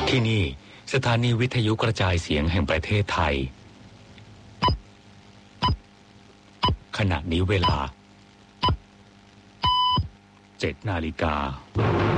ที่นี่สถานีวิทยุกระจายเสียงแห่งประเทศไทยขณะนี้เวลา 7 นาฬิกา